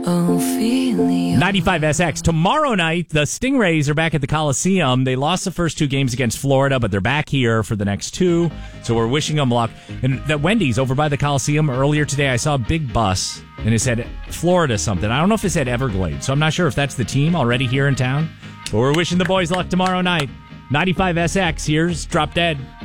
Ophelia. 95SX. Tomorrow night, the Stingrays are back at the Coliseum. They lost the first two games against Florida, but they're back here for the next two. So we're wishing them luck. And that Wendy's over by the Coliseum earlier today, I saw a big bus, and it said Florida something. I don't know if it said Everglades, so I'm not sure if that's the team already here in town. But we're wishing the boys luck tomorrow night. 95SX. Here's Drop Dead.